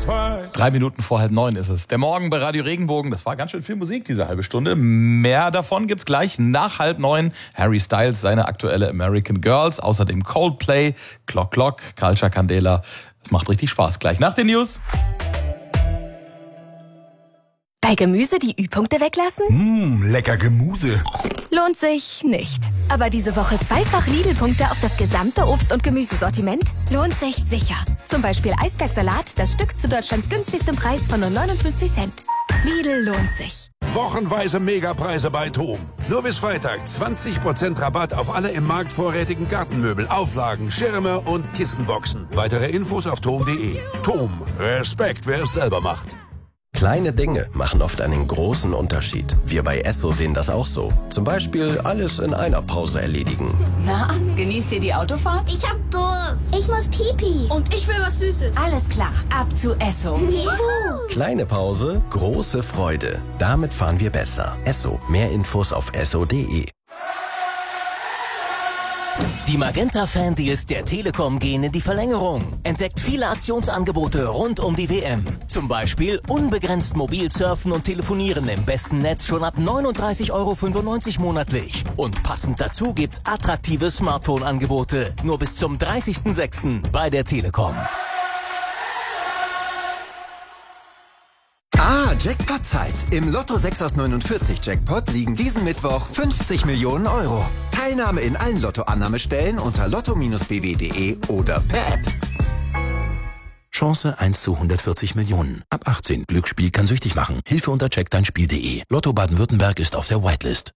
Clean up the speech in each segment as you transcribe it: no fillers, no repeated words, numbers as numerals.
twice. 3 Minuten vor 8:30 ist es. Der Morgen bei Radio Regenbogen. Das war ganz schön viel Musik, diese halbe Stunde. Mehr davon gibt's gleich nach 8:30. Harry Styles, seine aktuelle American Girls. Außerdem Coldplay, Clock Clock, Culture Candela. Es macht richtig Spaß. Gleich nach den News. Bei Gemüse die Ü-Punkte weglassen? Lecker Gemüse. Lohnt sich nicht. Aber diese Woche 2-fach Lidl-Punkte auf das gesamte Obst- und Gemüsesortiment? Lohnt sich sicher. Zum Beispiel Eisbergsalat, das Stück zu Deutschlands günstigstem Preis von nur 59 Cent. Lidl lohnt sich. Wochenweise Megapreise bei TOM. Nur bis Freitag 20% Rabatt auf alle im Markt vorrätigen Gartenmöbel, Auflagen, Schirme und Kissenboxen. Weitere Infos auf tom.de. TOM. Respekt, wer es selber macht. Kleine Dinge machen oft einen großen Unterschied. Wir bei Esso sehen das auch so. Zum Beispiel alles in einer Pause erledigen. Na, genießt ihr die Autofahrt? Ich hab Durst. Ich muss Pipi. Und ich will was Süßes. Alles klar, ab zu Esso. Juhu. Kleine Pause, große Freude. Damit fahren wir besser. Esso. Mehr Infos auf esso.de. Die Magenta-Fan-Deals der Telekom gehen in die Verlängerung. Entdeckt viele Aktionsangebote rund um die WM. Zum Beispiel unbegrenzt mobil surfen und telefonieren im besten Netz schon ab 39,95 € monatlich. Und passend dazu gibt's attraktive Smartphone-Angebote. Nur bis zum 30.06. bei der Telekom. Jackpot-Zeit. Im Lotto 6 aus 49 Jackpot liegen diesen Mittwoch 50 Millionen €. Teilnahme in allen Lottoannahmestellen unter lotto-bw.de oder per App. Chance 1 zu 140 Millionen. Ab 18. Glücksspiel kann süchtig machen. Hilfe unter checkdeinspiel.de. Lotto Baden-Württemberg ist auf der Whitelist.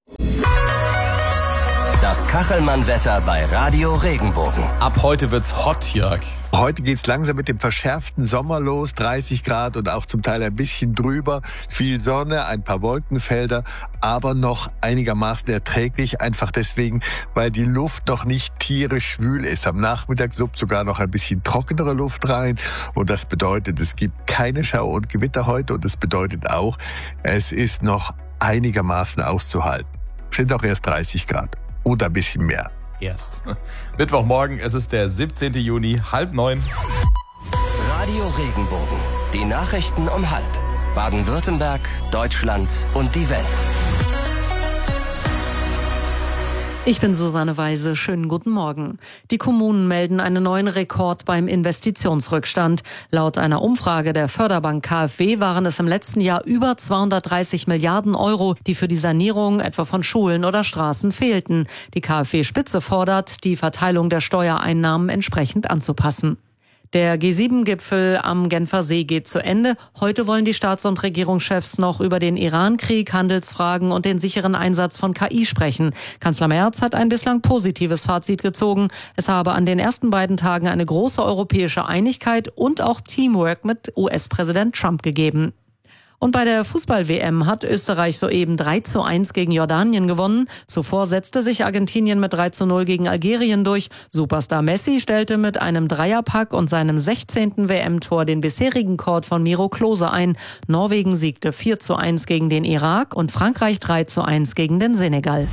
Das Kachelmann-Wetter bei Radio Regenbogen. Ab heute wird's hot, Jörg. Heute geht's langsam mit dem verschärften Sommer los, 30 Grad und auch zum Teil ein bisschen drüber. Viel Sonne, ein paar Wolkenfelder, aber noch einigermaßen erträglich. Einfach deswegen, weil die Luft noch nicht tierisch schwül ist. Am Nachmittag suppt sogar noch ein bisschen trockenere Luft rein. Und das bedeutet, es gibt keine Schauer und Gewitter heute. Und das bedeutet auch, es ist noch einigermaßen auszuhalten. Es sind auch erst 30 Grad oder ein bisschen mehr. Erst. Mittwochmorgen, es ist der 17. Juni, 8:30. Radio Regenbogen. Die Nachrichten um 12:30. Baden-Württemberg, Deutschland und die Welt. Ich bin Susanne Weise. Schönen guten Morgen. Die Kommunen melden einen neuen Rekord beim Investitionsrückstand. Laut einer Umfrage der Förderbank KfW waren es im letzten Jahr über 230 Milliarden €, die für die Sanierung etwa von Schulen oder Straßen fehlten. Die KfW-Spitze fordert, die Verteilung der Steuereinnahmen entsprechend anzupassen. Der G7-Gipfel am Genfer See geht zu Ende. Heute wollen die Staats- und Regierungschefs noch über den Iran-Krieg, Handelsfragen und den sicheren Einsatz von KI sprechen. Kanzler Merz hat ein bislang positives Fazit gezogen. Es habe an den ersten beiden Tagen eine große europäische Einigkeit und auch Teamwork mit US-Präsident Trump gegeben. Und bei der Fußball-WM hat Österreich soeben 3:1 gegen Jordanien gewonnen. Zuvor setzte sich Argentinien mit 3:0 gegen Algerien durch. Superstar Messi stellte mit einem Dreierpack und seinem 16. WM-Tor den bisherigen Rekord von Miro Klose ein. Norwegen siegte 4:1 gegen den Irak und Frankreich 3:1 gegen den Senegal.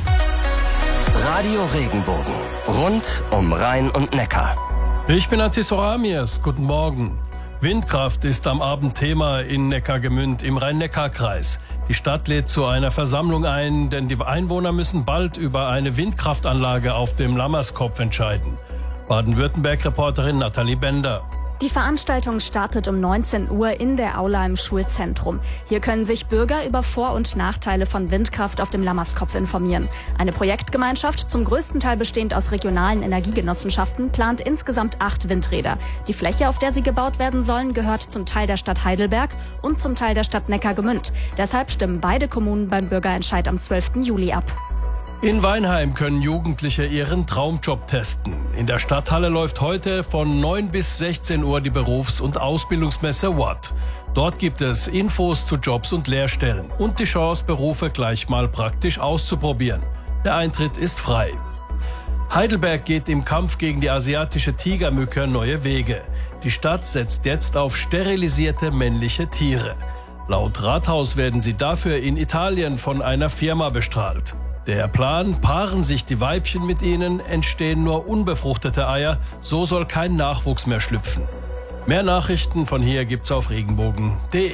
Radio Regenbogen. Rund um Rhein und Neckar. Ich bin Antiso Amias. Guten Morgen. Windkraft ist am Abend Thema in Neckargemünd im Rhein-Neckar-Kreis. Die Stadt lädt zu einer Versammlung ein, denn die Einwohner müssen bald über eine Windkraftanlage auf dem Lammerskopf entscheiden. Baden-Württemberg-Reporterin Nathalie Bender. Die Veranstaltung startet um 19 Uhr in der Aula im Schulzentrum. Hier können sich Bürger über Vor- und Nachteile von Windkraft auf dem Lammerskopf informieren. Eine Projektgemeinschaft, zum größten Teil bestehend aus regionalen Energiegenossenschaften, plant insgesamt 8 Windräder. Die Fläche, auf der sie gebaut werden sollen, gehört zum Teil der Stadt Heidelberg und zum Teil der Stadt Neckargemünd. Deshalb stimmen beide Kommunen beim Bürgerentscheid am 12. Juli ab. In Weinheim können Jugendliche ihren Traumjob testen. In der Stadthalle läuft heute von 9 bis 16 Uhr die Berufs- und Ausbildungsmesse What. Dort gibt es Infos zu Jobs und Lehrstellen und die Chance, Berufe gleich mal praktisch auszuprobieren. Der Eintritt ist frei. Heidelberg geht im Kampf gegen die asiatische Tigermücke neue Wege. Die Stadt setzt jetzt auf sterilisierte männliche Tiere. Laut Rathaus werden sie dafür in Italien von einer Firma bestrahlt. Der Plan, paaren sich die Weibchen mit ihnen, entstehen nur unbefruchtete Eier, so soll kein Nachwuchs mehr schlüpfen. Mehr Nachrichten von hier gibt's auf regenbogen.de.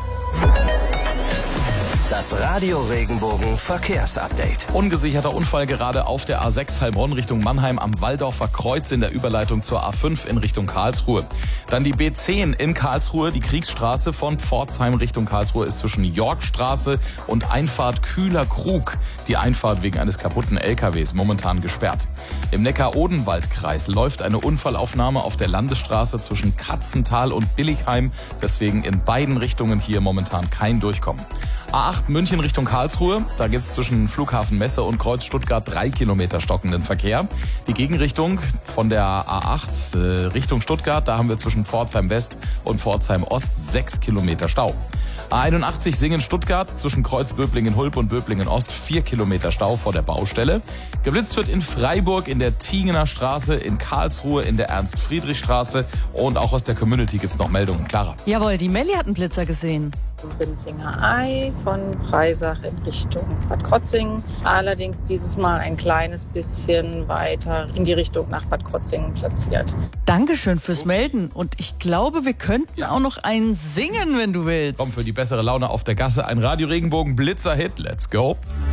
Das Radio Regenbogen Verkehrsupdate. Ungesicherter Unfall gerade auf der A6 Heilbronn Richtung Mannheim am Walldorfer Kreuz in der Überleitung zur A5 in Richtung Karlsruhe. Dann die B10 in Karlsruhe, die Kriegsstraße von Pforzheim Richtung Karlsruhe ist zwischen Yorkstraße und Einfahrt Kühler Krug. Die Einfahrt wegen eines kaputten LKWs momentan gesperrt. Im Neckar-Odenwald-Kreis läuft eine Unfallaufnahme auf der Landesstraße zwischen Katzental und Billigheim. Deswegen in beiden Richtungen hier momentan kein Durchkommen. A8 München Richtung Karlsruhe, da gibt es zwischen Flughafen Messe und Kreuz Stuttgart 3 Kilometer stockenden Verkehr. Die Gegenrichtung von der A8 Richtung Stuttgart, da haben wir zwischen Pforzheim West und Pforzheim Ost 6 Kilometer Stau. A81 Singen-Stuttgart zwischen Kreuz-Böblingen-Hulp und Böblingen-Ost 4 Kilometer Stau vor der Baustelle. Geblitzt wird in Freiburg in der Tingener Straße, in Karlsruhe in der Ernst-Friedrich-Straße und auch aus der Community gibt's noch Meldungen. Clara. Jawohl, die Melli hat einen Blitzer gesehen. Binzinger Ei von Breisach in Richtung Bad Krotzingen. Allerdings dieses Mal ein kleines bisschen weiter in die Richtung nach Bad Krotzingen platziert. Dankeschön fürs Melden. Und ich glaube, wir könnten auch noch einen singen, wenn du willst. Komm, für die bessere Laune auf der Gasse ein Radio Regenbogen Blitzer-Hit. Let's go.